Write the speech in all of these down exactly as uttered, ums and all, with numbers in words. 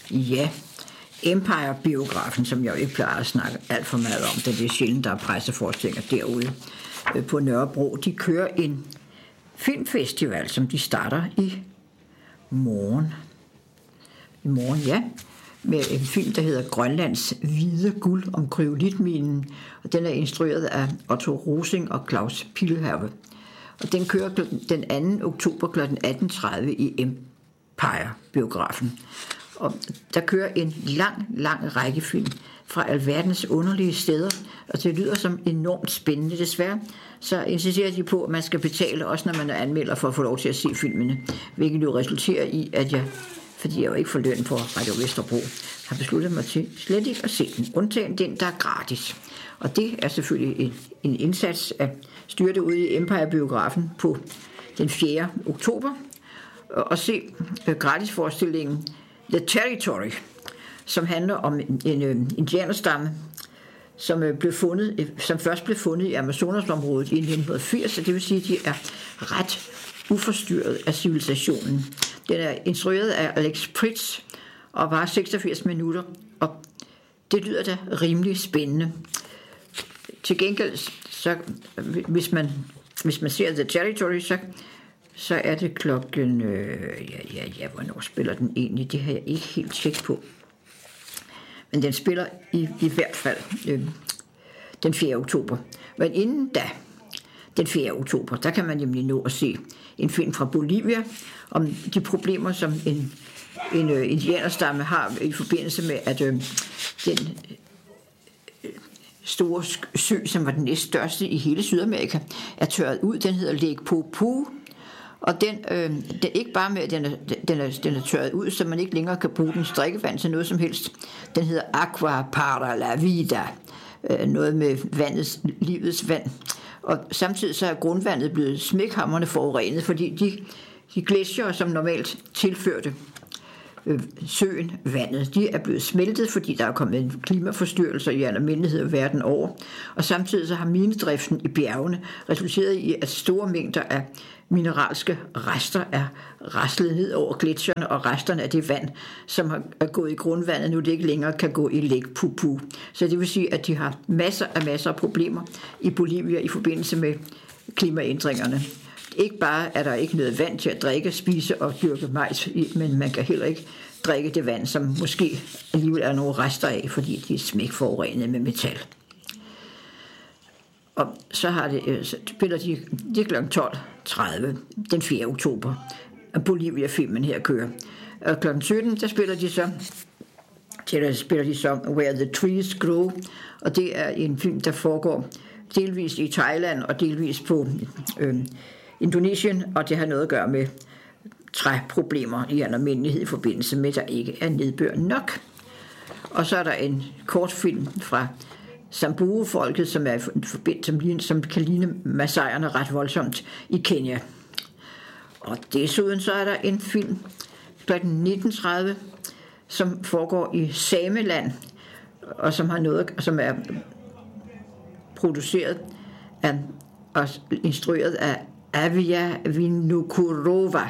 Ja, Empire-biografen, som jeg jo ikke plejer at snakke alt for meget om, da det er sjældent, der er presseforestillinger derude på Nørrebro. De kører en filmfestival, som de starter i morgen. I morgen, ja. Med en film, der hedder Grønlands hvide guld om kryolitminen, og den er instrueret af Otto Rosing og Claus Pilhave. Og den kører den anden oktober kl. atten tredive i Empire-biografen. Og der kører en lang, lang række film fra alverdens underlige steder, og det lyder som enormt spændende. Desværre så insisterer de på, at man skal betale, også når man er anmelder, for at få lov til at se filmene, hvilket jo resulterer i, at jeg, fordi jeg jo ikke får løn på Radio Vesterbro, har besluttet mig til slet ikke at se den, undtagen den, der er gratis. Og det er selvfølgelig en, en indsats at styre det ude i Empire-biografen på den fjerde oktober, og se gratisforestillingen The Territory, som handler om en, en, en indianerstamme, som blev fundet, som først blev fundet i Amazonasområdet i nitten firs, og det vil sige, at de er ret uforstyrret af civilisationen. Den er instrueret af Alex Pritz og var seksogfirs minutter, og det lyder da rimelig spændende. Til gengæld, så, hvis man, hvis man ser The Territory, så så er det klokken, øh, ja, ja, ja, hvornår spiller den egentlig? Det har jeg ikke helt tjekket på. Men den spiller i, i hvert fald øh, den fjerde oktober. Men inden da, den fjerde oktober, der kan man nemlig nå at se en film fra Bolivia om de problemer, som en, en øh, indianerstamme har i forbindelse med, at øh, den øh, store sø, som var den næststørste i hele Sydamerika, er tørret ud. Den hedder Lake Poopó. Og den, øh, den ikke bare med, at den er, den, er, den er tørret ud, så man ikke længere kan bruge den drikkevand til noget som helst. Den hedder Aqua para la vida, øh, noget med vandets, livets vand. Og samtidig så er grundvandet blevet smækhamrende forurenet, fordi de, de gletsjere, som normalt tilførte øh, søen vandet, de er blevet smeltet, fordi der er kommet en klimaforstyrrelse i almindelighed verden over. Og samtidig så har minedriften i bjergene resulteret i, at store mængder af mineralske rester er raslet ned over gletsjerne, og resterne af det vand, som er gået i grundvandet, nu det ikke længere kan gå i Lake Poopó. Så det vil sige, at de har masser af masser af problemer i Bolivia i forbindelse med klimaændringerne. Ikke bare er der ikke noget vand til at drikke, spise og dyrke majs i, men man kan heller ikke drikke det vand, som måske alligevel er nogle rester af, fordi de er smækforurenet med metal. Og så har det, så spiller de, det er klokken tolv tredive den fjerde oktober, og Bolivia-filmen her kører. Og klokken sytten, der spiller de så, der spiller de så Where the Trees Grow, og det er en film, der foregår delvis i Thailand og delvis på øh, Indonesien, og det har noget at gøre med træproblemer i almindelighed i forbindelse med, at der ikke er nedbør nok. Og så er der en kortfilm fra Samburu-folket, som, er, som, som kan ligne masaierne ret voldsomt i Kenya. Og desuden så er der en film klokken nitten tredive, som foregår i Sameland, og som har noget, som er produceret af, og instrueret af Avia Vinokurova.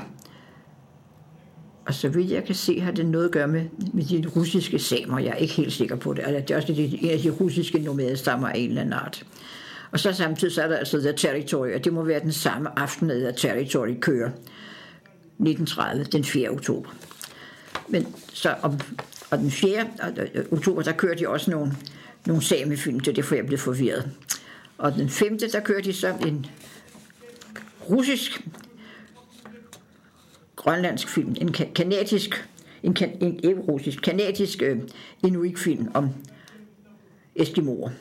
Og så vidt jeg kan se, har det noget at gøre med, med de russiske samer. Jeg er ikke helt sikker på det. Altså, det er også en af de russiske nomadestammer af en eller anden art. Og så samtidig så er der altså The Territory, og det må være den samme aften, at The Territory kører nitten tredive, den fjerde oktober. Men så om, og den fjerde oktober, der kører de også nogle, nogle samefilm, det er derfor jeg blev forvirret. Og den femte, der kører de så en russisk grønlandsk film, en kanadisk, en, en ikke russisk, kanadisk uh, inuit-film om eskimoer.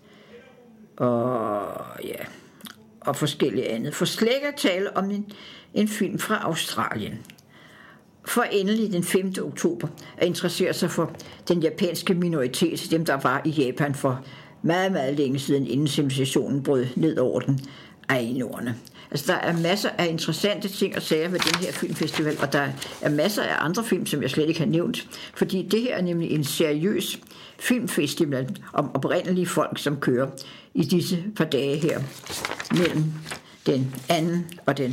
Og ja, og forskellige andet. For slet ikke at tale om en, en film fra Australien. For endelig den femte oktober at interessere sig for den japanske minoritet, dem der var i Japan for meget, meget længe siden, inden civilisationen brød ned over den, Ainoerne. Altså, der er masser af interessante ting og sager ved den her filmfestival, og der er masser af andre film, som jeg slet ikke har nævnt, fordi det her er nemlig en seriøs filmfestival om oprindelige folk, som kører i disse par dage her mellem den anden og den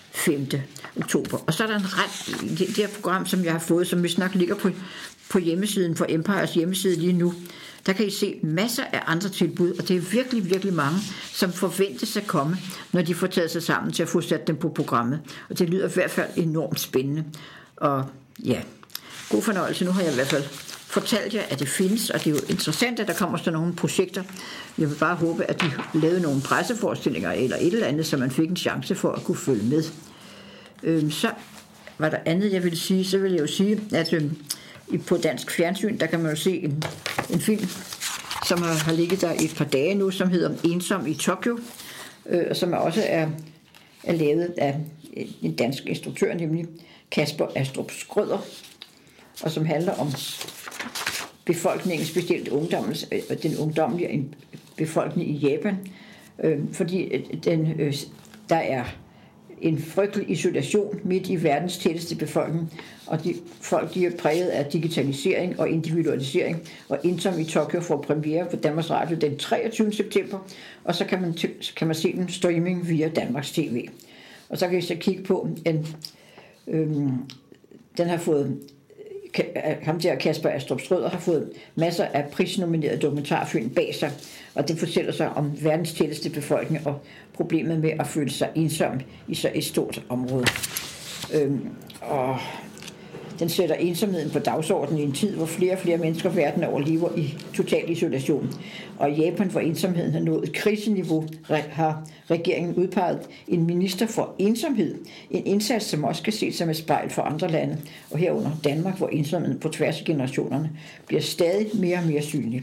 femte oktober. Og så er der en ret, det, det her program, som jeg har fået, som vi snart ligger på, på hjemmesiden for Empires hjemmeside lige nu, der kan I se masser af andre tilbud, og det er virkelig, virkelig mange, som forventes at komme, når de får taget sig sammen til at få sat dem på programmet. Og det lyder i hvert fald enormt spændende. Og ja, god fornøjelse. Nu har jeg i hvert fald fortalt jer, at det findes, og det er jo interessant, at der kommer sådan nogle projekter. Jeg vil bare håbe, at de lavede nogle presseforestillinger eller et eller andet, så man fik en chance for at kunne følge med. Øhm, så var der andet, jeg ville sige. Så vil jeg jo sige, at øhm, på dansk fjernsyn, der kan man jo se en, en film, som har, har ligget der et par dage nu, som hedder Ensom i Tokyo, øh, som også er, er lavet af en dansk instruktør, nemlig Kasper Astrup Skrøder, og som handler om befolkningen, specielt ungdommens, den ungdomlige befolkning i Japan, øh, fordi den, øh, der er en frygtelig isolation midt i verdens tætteste befolkning, og de folk de er præget af digitalisering og individualisering, og Ensom i Tokyo får premiere på Danmarks Radio den treogtyvende september, og så kan man, så kan man se den streaming via Danmarks T V. Og så kan I så kigge på, en, øhm, den har fået, ham der Kasper Astrup Skrøder har fået masser af prisnominerede dokumentarfilm bag sig, og det fortæller sig om verdens tætteste befolkning og problemet med at føle sig ensom i så et stort område. Øhm, og den sætter ensomheden på dagsordenen i en tid, hvor flere og flere mennesker verden over lever i total isolation. Og i Japan, hvor ensomheden har nået et kriseniveau, har regeringen udpeget en minister for ensomhed. En indsats, som også skal ses som et spejl for andre lande, og herunder Danmark, hvor ensomheden på tværs af generationerne bliver stadig mere og mere synlig.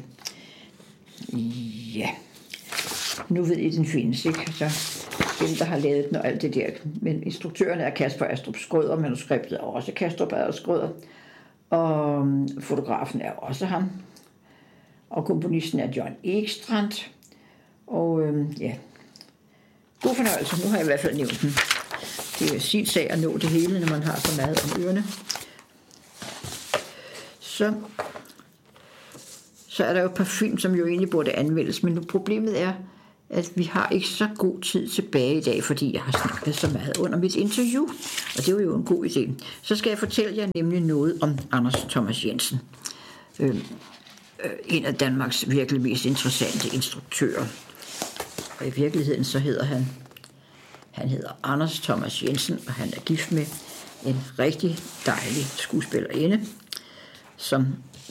Ja, nu ved I, den findes, ikke? Så dem, der har lavet den og alt det der. Men instruktøren er Kasper Astrup Skrøder, manuskriptet er også Kasper Astrup Skrøder, og fotografen er også ham, og komponisten er John Ekstrand, og øhm, ja, god fornøjelse. Nu har jeg i hvert fald nævnt den. Det er sin sag at nå det hele, når man har så meget om ørerne. Så, så er der jo et par film, som jo egentlig burde anmeldes, men nu problemet er, at vi har ikke så god tid tilbage i dag, fordi jeg har snakket så meget under mit interview, og det var jo en god idé. Så skal jeg fortælle jer nemlig noget om Anders Thomas Jensen, øh, øh, en af Danmarks virkelig mest interessante instruktører. Og i virkeligheden så hedder han, han hedder Anders Thomas Jensen, og han er gift med en rigtig dejlig skuespillerinde, som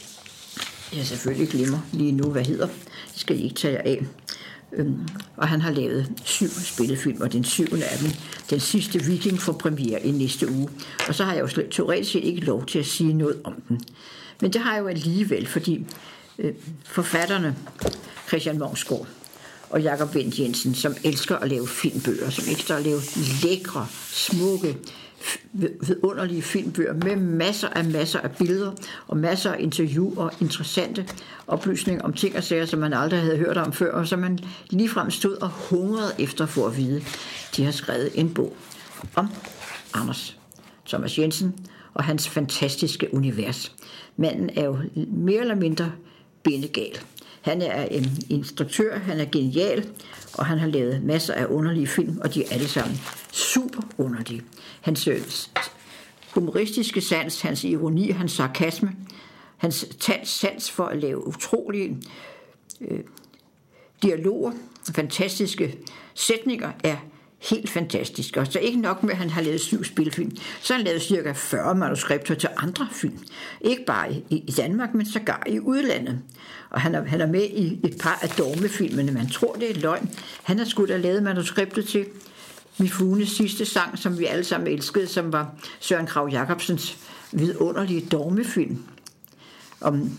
jeg selvfølgelig glemmer lige nu, hvad hedder. Det skal I ikke tage jer af. Øhm, og han har lavet syv spillefilm, og den syvende af dem, den sidste Viking, får premiere i næste uge. Og så har jeg jo slet, teoretisk set ikke lov til at sige noget om den. Men det har jeg jo alligevel, fordi øh, forfatterne Christian Mongsgaard og Jakob Wendt Jensen, som elsker at lave filmbøger, som elsker at lave lækre, smukke, vidunderlige filmbøger med masser af masser af billeder og masser af interview og interessante oplysninger om ting og sager, som man aldrig havde hørt om før, og som man ligefrem stod og hungrede efter for at vide. De har skrevet en bog om Anders Thomas Jensen og hans fantastiske univers. Manden er jo mere eller mindre bindegal. Han er en instruktør, han er genial, og han har lavet masser af underlige film, og de er alle sammen super underlige. Hans humoristiske sans, hans ironi, hans sarkasme, hans sans for at lave utrolige øh, dialoger, fantastiske sætninger er helt fantastisk. Og så ikke nok med, at han har lavet syv spilfilm, så har han lavet cirka fyrre manuskripter til andre film. Ikke bare i, i Danmark, men sågar i udlandet. Og han er, han er med i et par af dogmefilmene. Man tror, det er løgn. Han har sgu da lavet manuskriptet til Mifunes sidste sang, som vi alle sammen elskede, som var Søren Kragh Jacobsens vidunderlige dogmefilm. Om,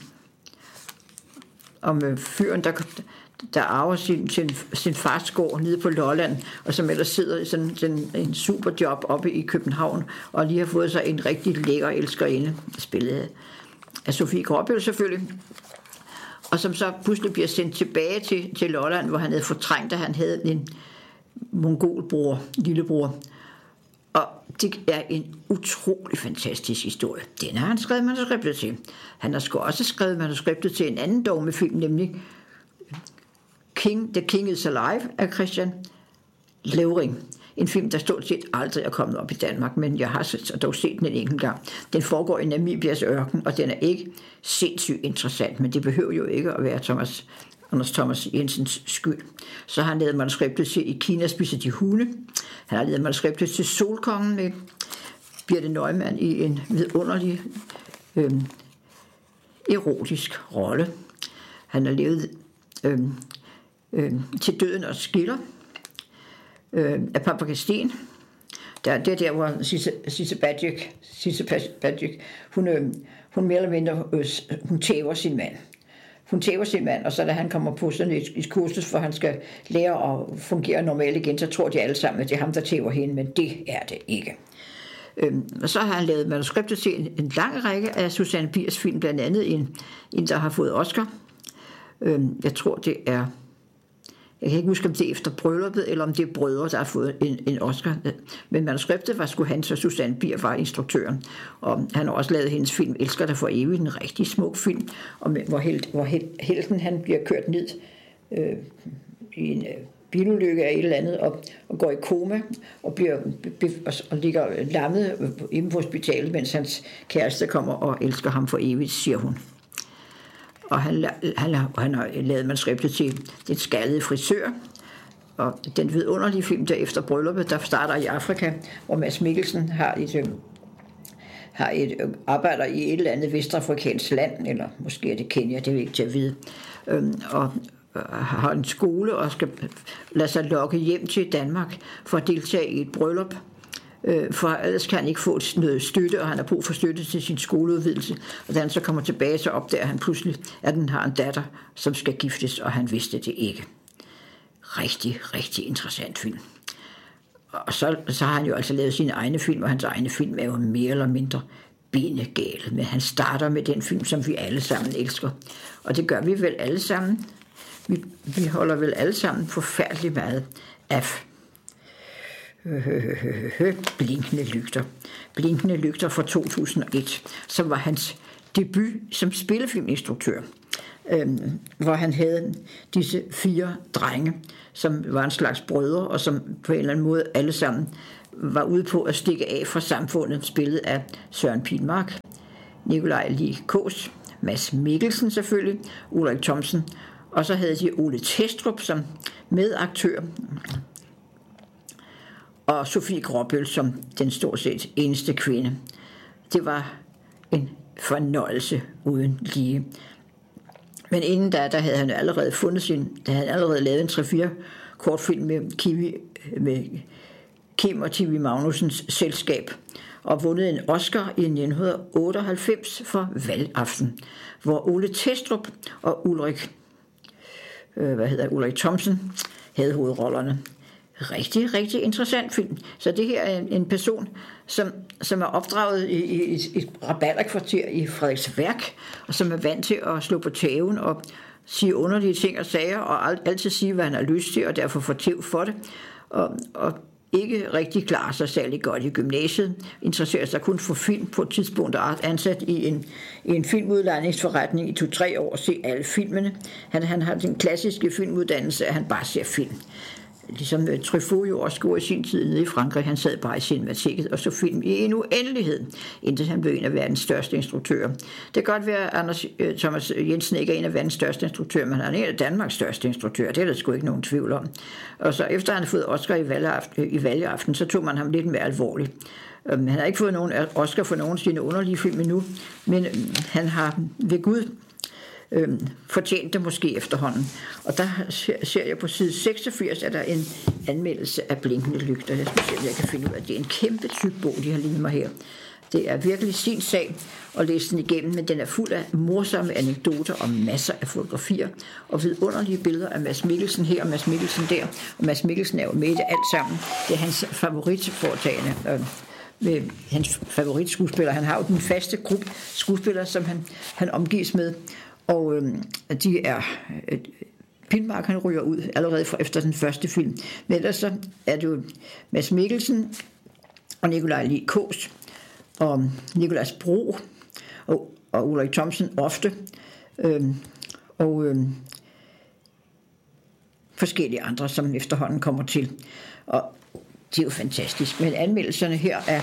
om fyren, der... der arver sin, sin, sin fars gård nede på Lolland, og som ellers sidder i sådan, sådan en superjob oppe i København, og lige har fået sig en rigtig lækker elskerinde, spillet af Sofie Gråbøl selvfølgelig, og som så pludselig bliver sendt tilbage til, til Lolland, hvor han havde fortrængt, at han havde en mongolbror, lillebror. Og det er en utrolig fantastisk historie. Den har han skrevet manuskriptet til. Han har sgu også skrevet manuskriptet til en anden dogmefilm, nemlig King, The King is Alive af Christian Levring. En film, der stort set aldrig er kommet op i Danmark, men jeg har dog set den en enkelt gang. Den foregår i Namibias ørken, og den er ikke sindssygt interessant, men det behøver jo ikke at være Thomas, Anders Thomas Jensens skyld. Så har han lavet manuskriptet til I Kina spiser de hunde. Han har lavet manuskriptet til Solkongen med Birthe Neumann i en vidunderlig øh, erotisk rolle. Han har lavet øh, øh, Til døden og skiller øh, af Paprika Steen. Der, det er der, hvor Sisse Badjek, Sisse Badjek, hun, øh, hun mere eller mindre øh, hun tæver sin mand. Hun tæver sin mand, og så da han kommer på sådan et, et kursus, for han skal lære at fungere normalt igen, så tror de alle sammen, at det er ham, der tæver hende, men det er det ikke. Øhm, og så har han lavet manuskriptet til en, en lang række af Susanne Biers film, blandt andet en, en der har fået Oscar. Øhm, jeg tror, det er... Jeg kan ikke huske, om det er efter brylluppet, eller om det er brødre, der har fået en, en Oscar. Men manuskriptet var sgu han, så Susanne Bier var instruktøren. Og han har også lavet hendes film Elsker dig for evigt, en rigtig smuk film, hvor, held, hvor helten han bliver kørt ned øh, i en øh, bilulykke af et eller andet, og, og går i koma, og, bliver, be, og, og ligger lammet inde på hospitalet, mens hans kæreste kommer og elsker ham for evigt, siger hun. Og han, han, han har lavet manuskriptet til Den skaldede frisør, og den vidunderlige film der efter brylluppet, der starter i Afrika, hvor Mads Mikkelsen har et, har et arbejder i et eller andet vestafrikansk land, eller måske er det Kenya, det er ikke til at vide, og har en skole og skal lade sig lokke hjem til Danmark for at deltage i et bryllup. For ellers kan han ikke få noget støtte, og han har brug for støtte til sin skoleudvidelse. Og da han så kommer tilbage, så opdager han pludselig, at han har en datter, som skal giftes, og han vidste det ikke. Rigtig, rigtig interessant film. Og så, så har han jo altså lavet sine egne film, og hans egne film er jo mere eller mindre benegale. Men han starter med den film, som vi alle sammen elsker. Og det gør vi vel alle sammen. Vi, vi holder vel alle sammen forfærdeligt meget af Blinkende lygter. Blinkende lygter fra to tusind og et, som var hans debut som spillefilminstruktør, øhm, hvor han havde disse fire drenge, som var en slags brødre, og som på en eller anden måde alle sammen var ude på at stikke af fra samfundet, spillet af Søren Pilmark, Nikolaj Lie Kaas, Mads Mikkelsen selvfølgelig, Ulrik Thomsen, og så havde de Ole Testrup som medaktør, og Sofie Gråbøl som den stort set eneste kvinde. Det var en fornøjelse uden lige. Men inden da, der havde han allerede fundet sin, der havde han allerede lavet en tre fire kortfilm med Kiwi, med Kim og Tivi Magnusens selskab, og vundet en Oscar i nitten otteoghalvfems for Valgaften, hvor Ole Testrup og Ulrik, øh, hvad hedder Ulrik Thomsen havde hovedrollerne. Rigtig, rigtig interessant film. Så det her er en, en person, som, som er opdraget i, i, i et rabalderkvarter i Frederiksværk, og som er vant til at slå på tæven og sige underlige ting og sager, og altid sige, hvad han har lyst til, og derfor få tæv for det. Og, og ikke rigtig klarer sig særlig godt i gymnasiet, interesserer sig kun for film på et tidspunkt, og er ansat i en, i en filmudlejningsforretning i to-tre år og se alle filmene. Han, han har den klassiske filmuddannelse, at han bare ser film. Ligesom Truffaut jo også gjorde i sin tid nede i Frankrig. Han sad bare i cinemateket og så film i en uendelighed, indtil han blev en af verdens største instruktører. Det kan godt være, at Anders Thomas Jensen ikke er en af verdens største instruktører, men han er en af Danmarks største instruktører. Det er der sgu ikke nogen tvivl om. Og så efter han har fået Oscar i valgaften, i valgaften så tog man ham lidt mere alvorligt. Han har ikke fået nogen Oscar for nogen af sine underlige film endnu, men han har ved Gud Øhm, fortjent det måske efterhånden. Og der ser, ser jeg på side seksogfirs, at der er en anmeldelse af Blinkende lygter. Jeg skal se, om jeg kan finde ud af, at det er en kæmpe tyk bog, de har lignende mig her. Det er virkelig sin sag at læse den igennem, men den er fuld af morsomme anekdoter og masser af fotografier og vidunderlige billeder af Mads Mikkelsen her og Mads Mikkelsen der. Og Mads Mikkelsen er jo med i det alt sammen. Det er hans favoritforetagende. Øh, med hans favoritskuespiller. Han har jo den faste gruppe skuespillere, som han, han omgives med. Og øh, de er... Øh, Pilmark, han ryger ud allerede fra efter den første film. Men ellers så er det jo Mads Mikkelsen og Nikolaj Lie Kaas og Nicolas Bro og, og Ulrik Thomsen ofte. Øh, og øh, forskellige andre, som efterhånden kommer til. Og det er jo fantastisk. Men anmeldelserne her af,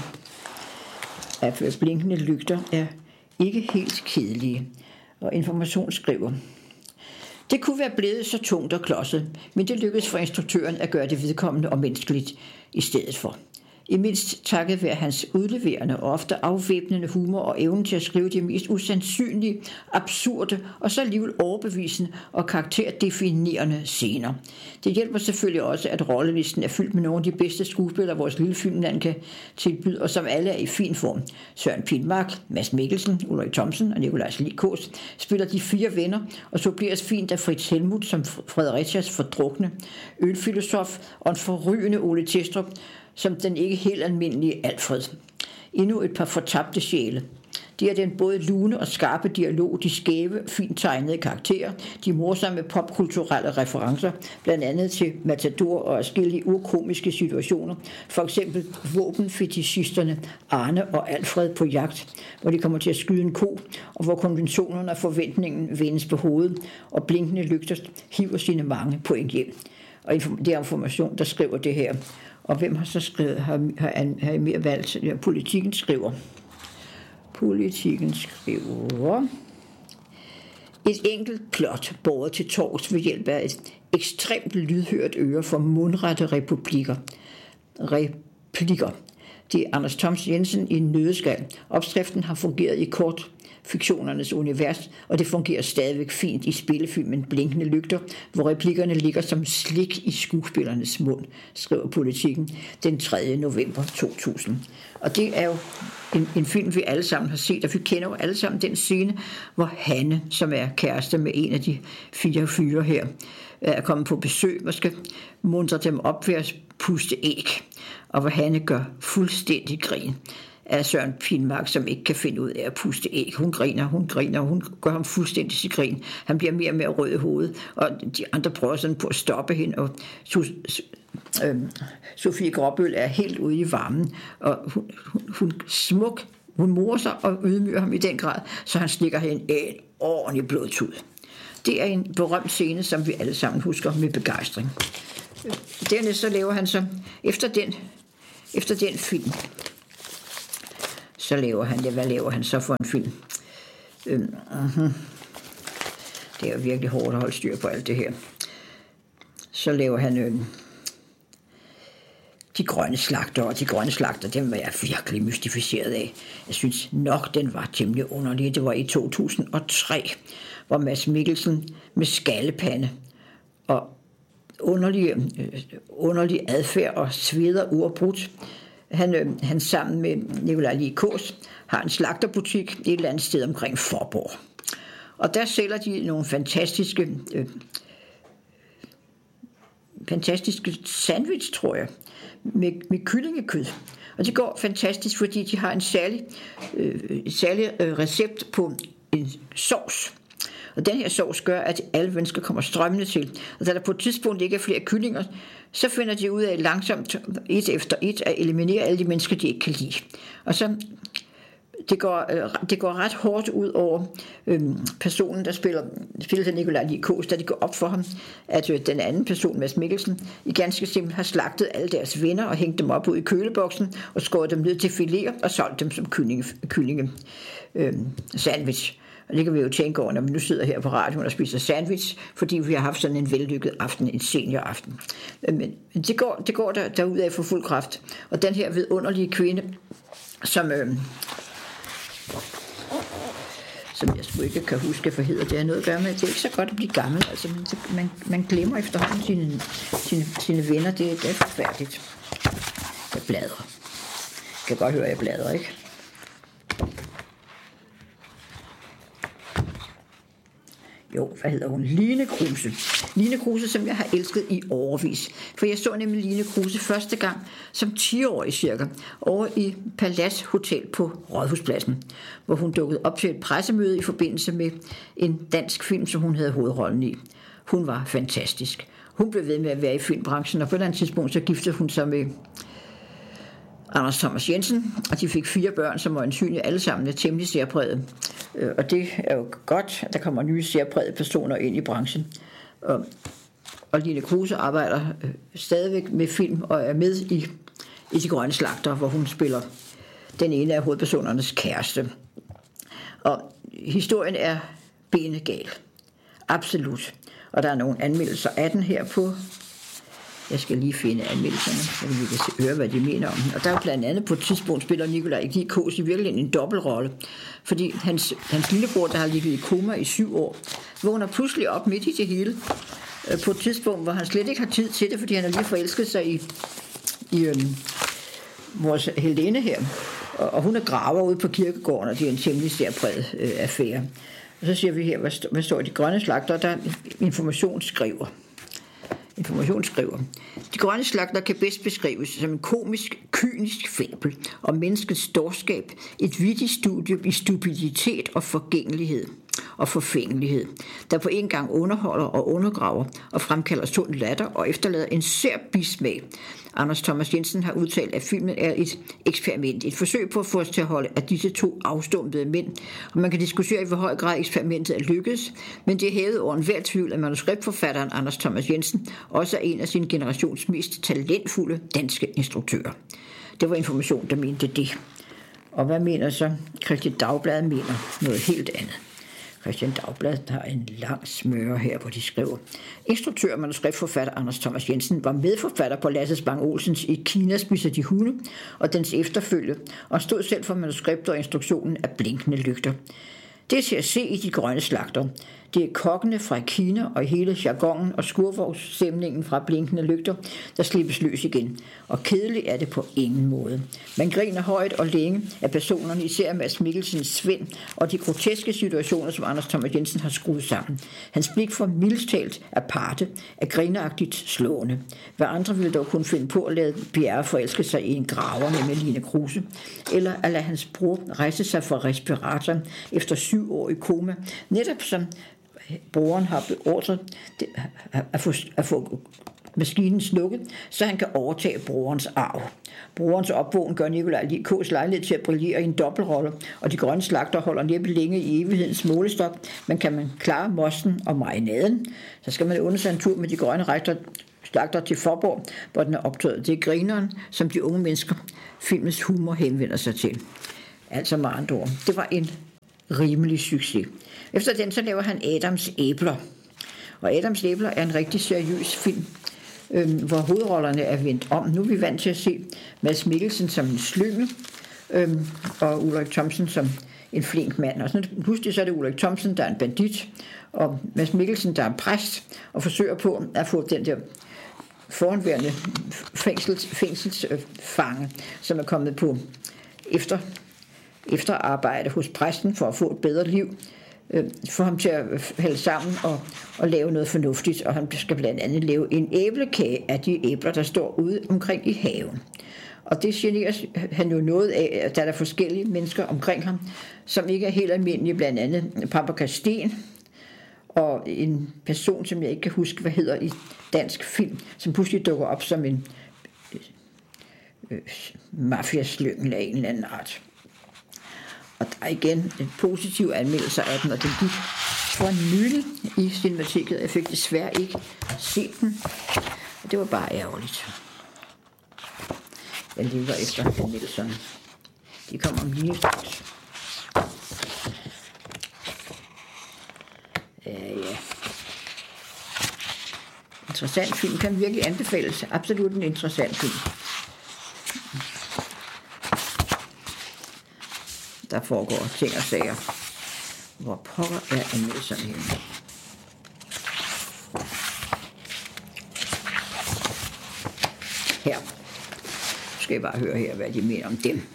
af Blinkende lygter er ikke helt kedelige. Og Information skriver: det kunne være blevet så tungt og klodset, men det lykkedes for instruktøren at gøre det vedkommende og menneskeligt i stedet for. I mindst takket være hans udleverende og ofte afvæbnende humor og evnen til at skrive de mest usandsynlige, absurde og så alligevel overbevisende og karakterdefinerende scener. Det hjælper selvfølgelig også, at rollelisten er fyldt med nogle af de bedste skuespillere, vores lille filmland kan tilbyde, og som alle er i fin form. Søren Pilmark, Mads Mikkelsen, Ulrik Thomsen og Nikolaj Likås spiller de fire venner, og så bliver det fint af Fritz Helmuth som Fredericias fordrukne ølfilosof og en forrygende Ole Testrup som den ikke helt almindelige Alfred. Endnu et par fortabte sjæle. Det er den både lune og skarpe dialog, de skæve, fint tegnede karakterer, de morsomme popkulturelle referencer, blandt andet til Matador og forskellige urkomiske situationer, for eksempel våbenfetischisterne Arne og Alfred på jagt, hvor de kommer til at skyde en ko, og hvor konventionerne og forventningen vendes på hovedet, og Blinkende lygter hiver sine mange point hjem. Og det er Information, der skriver det her. Og hvem har så skrevet, har, har, har I mere valgt? Ja, Politikken skriver. Politikken skriver. Et enkelt plot båret til torvs ved hjælp af et ekstremt lydhørt øre for mundrette republikker. Replikker. Det er Anders Thoms Jensen i en nøddeskal. Opskriften har fungeret i kort fiktionernes univers, og det fungerer stadigvæk fint i spillefilmen Blinkende lygter, hvor replikkerne ligger som slik i skuespillernes mund, skriver Politikken den tredje november to tusind. Og det er jo en, en film, vi alle sammen har set, og vi kender jo alle sammen den scene, hvor Hanne, som er kæreste med en af de fire fyre her, er kommet på besøg og skal muntre dem op ved at puste æg, og hvor Hanne gør fuldstændig grin af Søren Pilmark, som ikke kan finde ud af at puste æg. Hun griner, hun griner, hun gør ham fuldstændig til grin. Han bliver mere og mere rød i hovedet, og de andre prøver sådan på at stoppe hende, og øh, Sofie Gråbøl er helt ude i varmen, og hun, hun, hun smuk, hun morer sig og ydmyger ham i den grad, så han stikker hende en ordentlig blodtud. Det er en berømt scene, som vi alle sammen husker med begejstring. Dernæst så laver han så, efter den, efter den film, så laver han, ja, hvad laver han så for en film? Øhm, uh-huh. Det er jo virkelig hårdt at holde styr på alt det her. Så laver han øhm, De grønne slagter, og De grønne slagter, dem var jeg virkelig mystificeret af. Jeg synes nok, den var temmelig underlig. Det var i to tusind og tre, hvor Mads Mikkelsen med skallepande og underlig, øh, underlig adfærd og sveder uafbrudt. Han, øh, han sammen med Nikolaj Likås har en slagterbutik et eller andet sted omkring Forborg. Og der sælger de nogle fantastiske, øh, fantastiske sandwich, tror jeg, med, med kyllingekød. Og det går fantastisk, fordi de har en særlig, øh, særlig øh, recept på en sovs. Og den her sovs gør, at alle mennesker kommer strømmende til. Og da der på et tidspunkt ikke er flere kyllinger, så finder de ud af langsomt, et efter et, at eliminere alle de mennesker, de ikke kan lide. Og så det går, det går ret hårdt ud over øhm, personen, der spiller, spiller til Nikolaj Likås, da det går op for ham, at øh, den anden person, Mads Mikkelsen, i ganske simpelt har slagtet alle deres venner og hængt dem op ud i køleboksen og skåret dem ned til fileter og solgt dem som kyllinge, kyllinge øhm, sandwich. Og det kan vi jo tænke over, når vi nu sidder her på radioen og spiser sandwich, fordi vi har haft sådan en vellykket aften, en senioraften. Men det går, det går der, derudaf for fuld kraft. Og den her vidunderlige kvinde, som, øh, som jeg sgu ikke kan huske, for hedder det er noget at gøre med. Det er ikke så godt at blive gammel, altså man, man glemmer efterhånden sine, sine, sine venner. Det, det er forfærdeligt. Jeg bladrer. Jeg kan godt høre, at jeg bladrer, ikke? Jo, hvad hedder hun? Line Kruse. Line Kruse, som jeg har elsket i årevis. For jeg så nemlig Line Kruse første gang som ti-årig cirka, over i Palads Hotel på Rådhuspladsen, hvor hun dukkede op til et pressemøde i forbindelse med en dansk film, som hun havde hovedrollen i. Hun var fantastisk. Hun blev ved med at være i filmbranchen, og på et eller andet tidspunkt så giftede hun sig med Anders Thomas Jensen, og de fik fire børn, som var øjensynligt alle sammen er temmelig særpræget. Og det er jo godt, at der kommer nye særprægede personer ind i branchen. Og, og Line Kruse arbejder stadigvæk med film og er med i i De Grønne Slagtere, hvor hun spiller den ene af hovedpersonernes kæreste. Og historien er benegal. Absolut. Og der er nogle anmeldelser af den her på. Jeg skal lige finde anmeldelserne, så vi kan høre, hvad de mener om den. Og der er blandt andet på et tidspunkt spiller Nikolaj Egil Kaas i virkelig en dobbeltrolle. Fordi hans, hans lillebror, der har ligget i koma i syv år, vågner pludselig op midt i det hele. På et tidspunkt, hvor han slet ikke har tid til det, fordi han har lige forelsket sig i, i øhm, vores heldinde her. Og, og hun er graver ude på kirkegården, og det er en temmelig særpræget øh, affære. Og så siger vi her, hvad, st- hvad står i De Grønne Slagtere, der informationsskriver. Informationsskriver. De Grønne Slagtere kan bedst beskrives som en komisk, kynisk fabel om menneskets dårskab, et vittigt studie i stupiditet og forgængelighed og forfængelighed, der på en gang underholder og undergraver og fremkalder sund latter og efterlader en sær bismag. Anders Thomas Jensen har udtalt, at filmen er et eksperiment, et forsøg på at få os til at holde af disse to afstumpede mænd, og man kan diskutere i hvor høj grad eksperimentet er lykkedes, men det er hævet over enhver tvivl, at manuskriptforfatteren Anders Thomas Jensen også er en af sin generations mest talentfulde danske instruktører. Det var Information, der mente det. Og hvad mener så? Kristeligt Dagblad mener noget helt andet. Kristeligt Dagblad har en lang smøre her, hvor de skriver. Instruktør og manuskriptforfatter Anders Thomas Jensen var medforfatter på Lasse Spang Olsens I Kina spiser de hunde og dens efterfølge, og stod selv for manuskriptet og instruktionen af Blinkende lygter. Det er til at se i De Grønne Slagtere. Det er kokkene fra Kina og hele jargonen og skurvogsstemningen fra Blinkende lygter, der slippes løs igen. Og kedeligt er det på ingen måde. Man griner højt og længe af personerne, især Mads Mikkelsens Svend, og de groteske situationer, som Anders Thomas Jensen har skruet sammen. Hans blik for mildest talt aparte er grineragtigt slående. Hvad andre ville dog kunne finde på at lade Bjerre forelske sig i en graver, nemlig Line Kruse, eller at lade hans bror rejse sig fra respiratoren efter syv år i koma, netop som broren har beordret at få, at få maskinen slukket, så han kan overtage brorens arv. Brorens opvågen gør Nikolaj Egil Kaas lejlighed til at brillere i en dobbeltrolle, og De Grønne Slagtere holder næppe længe i evighedens målestok, men kan man klare mosten og marinaden, så skal man under sig en tur med De Grønne Slagtere til Forborg, hvor den er optaget. Det er grineren, som de unge mennesker filmens humor henvender sig til. Altså med andre ord. Det var en rimelig succes. Efter den så laver han Adams Æbler. Og Adams Æbler er en rigtig seriøs film, øhm, hvor hovedrollerne er vendt om. Nu er vi vant til at se Mads Mikkelsen som en slyngel, øhm, og Ulrik Thomsen som en flink mand. Og sådan, pludselig så er det Ulrik Thomsen, der er en bandit, og Mads Mikkelsen, der er en præst, og forsøger på at få den der foranværende fængsels, fængselsfange, som er kommet på efter efterarbejde hos præsten for at få et bedre liv, øh, få ham til at hælde sammen og, og lave noget fornuftigt, og han skal blandt andet lave en æblekage af de æbler, der står ude omkring i haven. Og det generer han jo noget af, at der er forskellige mennesker omkring ham, som ikke er helt almindelige, blandt andet Paprika Steen, og en person, som jeg ikke kan huske, hvad hedder i dansk film, som pludselig dukker op som en øh, mafiaslyngel af en eller anden art. Og der er igen en positiv anmeldelse af den, og den gik for nylig i Cinemateket. Jeg fik desværre ikke set den, og det var bare ærgerligt. Jeg lever efter anmeldelserne. De kommer om lige straks. Ja, ja. Interessant film. Kan virkelig anbefales. Absolut en interessant film. Der foregår ting og sager. Hvor pokker er anmeldelserne henne? Her. Nu skal jeg bare høre her, hvad de mener om dem.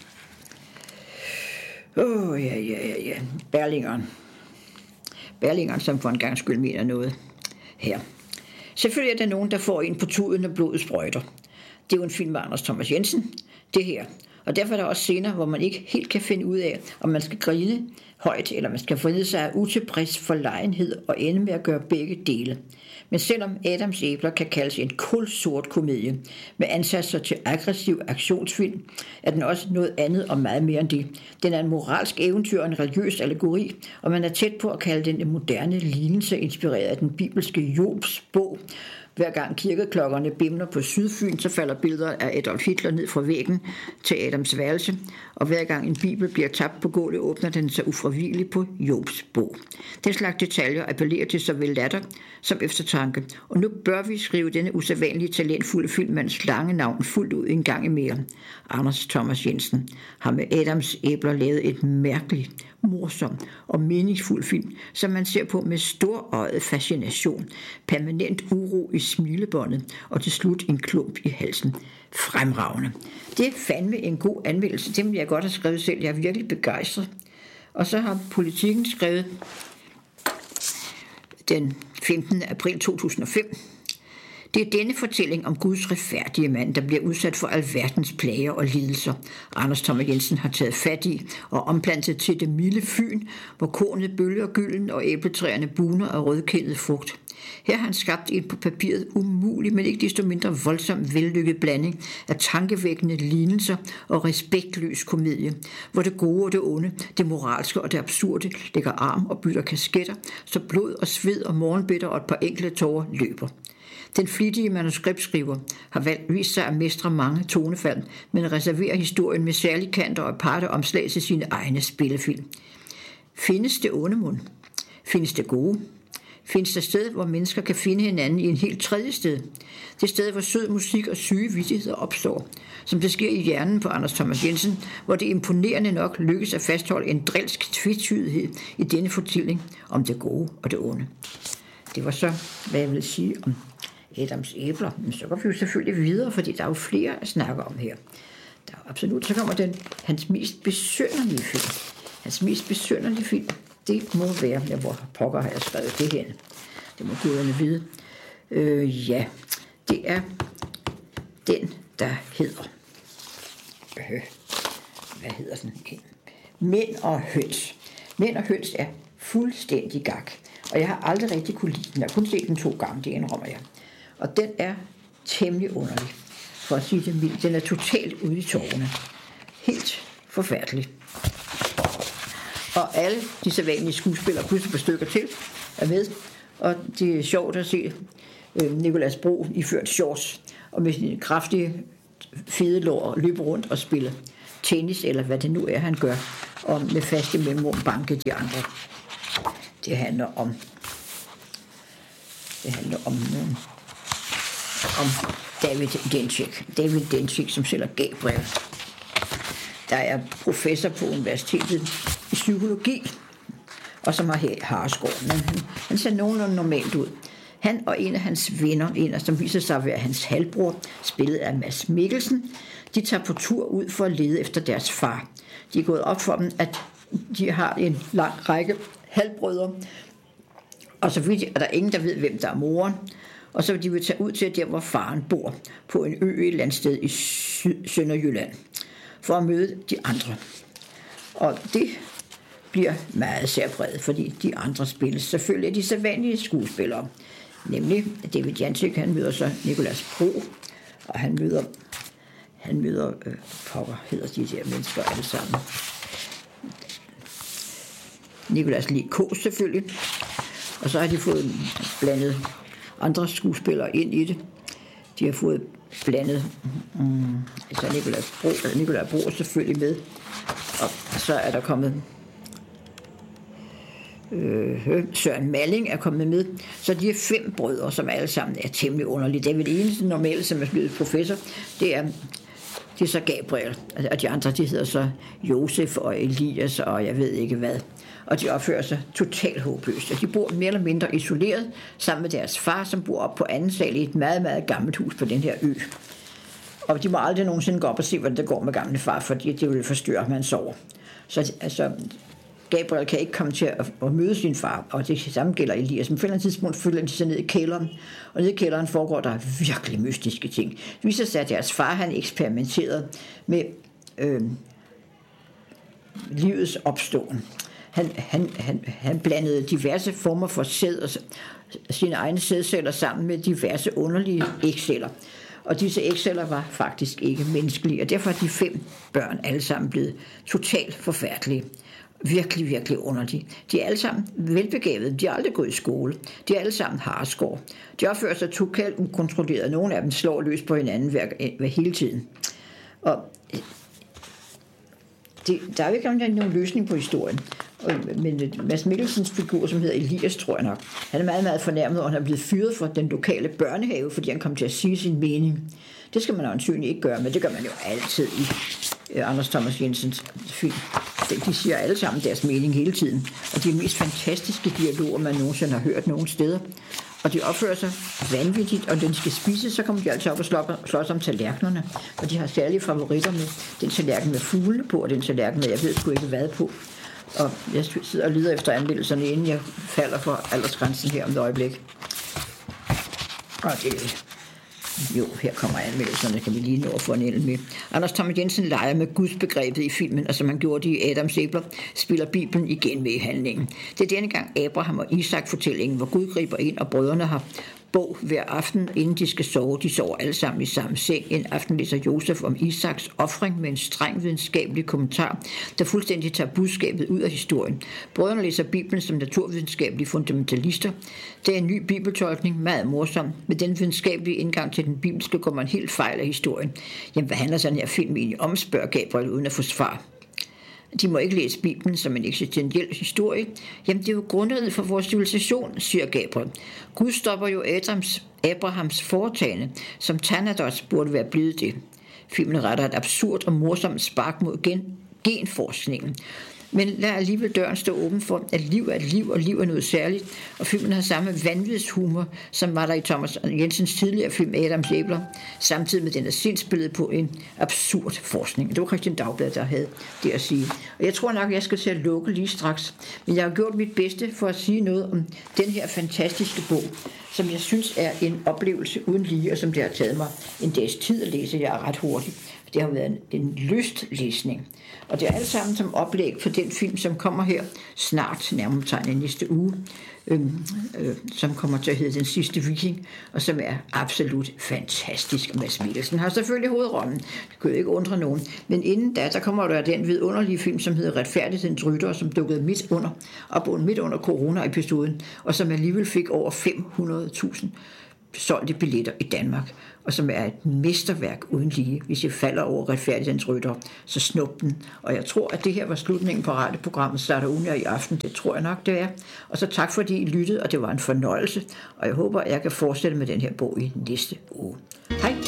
Åh, oh, ja, ja, ja, ja. Berlingeren. Berlingeren, som for en gang skyld mener noget. Her. Selvfølgelig er der nogen, der får en på tuden, når blodet sprøjter. Det er jo en film af Anders Thomas Jensen. Det her. Og derfor er der også scener, hvor man ikke helt kan finde ud af, om man skal grine højt, eller man skal vride sig af utilfreds forlegenhed og ende med at gøre begge dele. Men selvom Adams Æbler kan kaldes en kulsort komedie med ansatser til aggressiv aktionsfilm, er den også noget andet og meget mere end det. Den er en moralsk eventyr og en religiøs allegori, og man er tæt på at kalde den en moderne lignelse inspireret af den bibelske Jobs bog, Hver gang kirkeklokkerne bimler på Sydfyn, så falder billeder af Adolf Hitler ned fra væggen til Adams værelse, og hver gang en bibel bliver tabt på gulvet, åbner den sig ufravigeligt på Jobs bog. Den slags detaljer appellerer til såvel latter som eftertanke, og nu bør vi skrive denne usædvanlige talentfulde filmmands lange navn fuldt ud en gang mere. Anders Thomas Jensen har med Adams æbler lavet et mærkeligt, morsomt og meningsfuld film, som man ser på med storøjet fascination, permanent uro i smilebåndet og til slut en klump i halsen. Fremragende. Det er fandme en god anmeldelse. Det vil jeg godt have skrevet selv. Jeg er virkelig begejstret. Og så har Politikken skrevet den femtende april to tusind og fem. Det er denne fortælling om Guds retfærdige mand, der bliver udsat for alverdens plager og lidelser. Anders Thomas Jensen har taget fat i og omplantet til det milde Fyn, hvor kornet bølger gylden og æbletræerne buner af rødkændet frugt. Her har han skabt en på papiret umulig, men ikke desto mindre voldsomt vellykket blanding af tankevækkende lignelser og respektløs komedie, hvor det gode og det onde, det moralske og det absurde lægger arm og bytter kasketter, så blod og sved og morgenbitter og et par enkle tårer løber. Den flittige manuskriptskriver har valgt vist sig at mestre mange tonefald, men reserverer historien med særlige kanter og aparte omslag til sine egne spillefilm. Findes det onde mund? Findes det gode? Findes der sted, hvor mennesker kan finde hinanden i en helt tredje sted? Det sted, hvor sød musik og syge vittigheder opstår, som det sker i hjernen på Anders Thomas Jensen, hvor det imponerende nok lykkes at fastholde en drilsk tvetydighed i denne fortælling om det gode og det onde. Det var så, hvad jeg vil sige om Adams æbler. Men så går vi jo selvfølgelig videre, fordi der er jo flere at snakke om her. Der er absolut, så kommer den, hans mest besynderlige film. Hans mest besynderlige film, det må være, ja, hvor pokker har jeg skrevet det hen. Det må guderne vide. Øh, ja, det er den, der hedder, øh, hvad hedder den? Mænd og høns. Mænd og høns er fuldstændig gak. Og jeg har aldrig rigtig kunne lide den. Jeg har kun set den to gange, det indrømmer jeg. Og den er temmelig underlig, for at sige det mildt. Den er totalt ude i tårerne. Helt forfærdelig. Og alle de sædvanlige skuespillere, plus et par stykker til, er med. Og det er sjovt at se øh, Nicolas Bro iført shorts, og med sine kraftige, fede lår løbe rundt og spille tennis, eller hvad det nu er, han gør, og med faste mellemrum banke de andre. Det handler om det handler om øh, om David Dencik. David Dencik, som sælger Gabriel. Der er professor på universitetet i psykologi, og som har hareskår, men han, han ser nogenlunde normalt ud. Han og en af hans venner, en af som viser sig at være hans halvbror, spillet af Mads Mikkelsen, de tager på tur ud for at lede efter deres far. De er gået op for dem, at de har en lang række halvbrødre, og så vidt er der ingen, der ved, hvem der er moren. Og så vil de vil tage ud til der, hvor faren bor, på en ø et eller andet sted i Sønderjylland, for at møde de andre. Og det bliver meget særpræget, fordi de andre spilles selvfølgelig af de sædvanlige skuespillere. Nemlig David Dencik, han møder så Nicolas Bro, og han møder, han møder, øh, pokker hedder de der mennesker alle sammen. Nicolas Lee Kaas selvfølgelig, og så har de fået blandet andre skuespillere ind i det. De har fået blandet um, altså Nicolas Bro, Nicolas Bro selvfølgelig med, og så er der kommet øh, Søren Malling er kommet med, så de er fem brødre, som alle sammen er temmelig underlige. Det er vel det eneste normale, som er blevet professor, det er det er så Gabriel, og de andre, de hedder så Josef og Elias, og jeg ved ikke hvad. Og de opfører sig totalt håbløst. Og de bor mere eller mindre isoleret sammen med deres far, som bor op på anden sal i et meget, meget gammelt hus på den her ø. Og de må aldrig nogensinde gå op og se, hvordan det går med gamle far, fordi det vil forstyrre, at man sover. Så altså, Gabriel kan ikke komme til at, at møde sin far, og det samme gælder Elias. Men på et eller andet tidspunkt følger de sig ned i kælderen, og nede i kælderen foregår der virkelig mystiske ting. Det viser sig, at deres far, han eksperimenterede med øh, livets opståen. Han, han, han, han blandede diverse former for sæd og sine egne sædceller sammen med diverse underlige ægceller. Og disse ægceller var faktisk ikke menneskelige, og derfor er de fem børn alle sammen blevet totalt forfærdelige. virkelig, virkelig underlige. De er alle sammen velbegavede. De har aldrig gået i skole. De er alle sammen harskår. De opfører sig totalt ukontrolleret. Nogle af dem slår løs på hinanden hver, hver hele tiden. Og det, der er jo ikke nogen løsning på historien. Men Mads Mikkelsens figur, som hedder Elias, tror jeg nok, han er meget, meget fornærmet, og han er blevet fyret fra den lokale børnehave, fordi han kom til at sige sin mening. Det skal man ansynligt ikke gøre, men det gør man jo altid i Anders Thomas Jensens film. De siger alle sammen deres mening hele tiden, og de er mest fantastiske dialoger, man nogensinde har hørt nogen steder. Og de opfører sig vanvittigt, og når de skal spise, så kommer de altid op og slås om tallerkenerne. Og de har særlige favoritter med den tallerken med fugle på, og den tallerken med, jeg ved sgu ikke hvad på. Og jeg sidder og lider efter anmeldelserne, inden jeg falder for aldersgrænsen her om et øjeblik. Og det jo, her kommer anmeldelserne, kan vi lige nå at få en el med. Anders Thomas Jensen leger med gudsbegrebet i filmen, og som han gjorde det i Adams æbler, spiller Bibelen igen med i handlingen. Det er denne gang Abraham og Isak-fortællingen, hvor Gud griber ind, og brødrene har bog hver aften, inden de skal sove. De sover alle sammen i samme seng. En aften læser Josef om Isaks ofring med en streng videnskabelig kommentar, der fuldstændig tager budskabet ud af historien. Brødrene læser Bibelen som naturvidenskabelige fundamentalister. Det er en ny bibeltolkning, meget morsom. Med den videnskabelige indgang til den bibelske går man helt fejl af historien. Jamen, hvad handler sådan her film egentlig om, spørger Gabriel uden at få svar. De må ikke læse Bibelen som en eksistentiel historie. Jamen, det er jo grundlaget for vores civilisation, siger Gabriel. Gud stopper jo Adams, Abrahams foretagende, som Thanatos burde være blevet det. Filmen retter et absurd og morsomt spark mod gen, genforskningen. Men lad alligevel døren stå åben for, at liv er et liv, og liv er noget særligt. Og filmen har samme vanvidshumor, som var der i Thomas Jensens tidligere film Adams æbler, samtidig med den er sindsbillede på en absurd forskning. Det var Christian Dagblad, der havde det at sige. Og jeg tror nok, at jeg skal til at lukke lige straks. Men jeg har gjort mit bedste for at sige noget om den her fantastiske bog, som jeg synes er en oplevelse uden lige, og som det har taget mig en dags tid at læse. Jeg er ret hurtigt. Det har været en, en lystlæsning. Og det er alt sammen som oplæg for den film, som kommer her snart, nærmere tegnet næste uge, øhm, øh, som kommer til at hedde Den sidste viking, og som er absolut fantastisk. Mads Mikkelsen har selvfølgelig hovedrollen. Det kunne jo ikke undre nogen. Men inden da, der kommer der den vidunderlige film, som hedder Retfærdighedens Rytter, som dukkede midt under, op midt under corona-episoden, og som alligevel fik over fem hundrede tusind solgte billetter i Danmark, og som er et mesterværk uden lige. Hvis jeg falder over Retfærdighedens Rytter, så snup den. Og jeg tror, at det her var slutningen på radioprogrammet Starter Unia i aften. Det tror jeg nok, det er. Og så tak, fordi I lyttede, og det var en fornøjelse. Og jeg håber, at jeg kan fortsætte med den her bog i næste uge. Hej!